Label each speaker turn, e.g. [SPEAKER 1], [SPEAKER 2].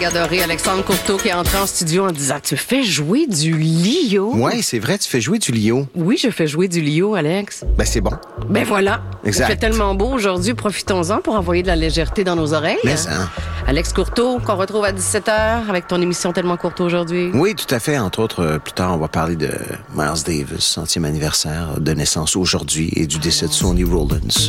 [SPEAKER 1] Adoré Alexandre Courteau qui est entré en studio en disant « Tu fais jouer du Lio? »
[SPEAKER 2] Oui, c'est vrai, tu fais jouer du Lio.
[SPEAKER 1] Oui, je fais jouer du Lio, Alex.
[SPEAKER 2] Ben, c'est bon.
[SPEAKER 1] Ben voilà.
[SPEAKER 2] Exact.
[SPEAKER 1] Il fait tellement beau aujourd'hui, profitons-en pour envoyer de la légèreté dans nos oreilles.
[SPEAKER 2] Mais ça.
[SPEAKER 1] Alex Courteau, qu'on retrouve à 17h avec ton émission Tellement Courteau aujourd'hui.
[SPEAKER 2] Oui, tout à fait. Entre autres, plus tard, on va parler de Miles Davis, 100e anniversaire de naissance aujourd'hui et du décès de Sonny Rollins.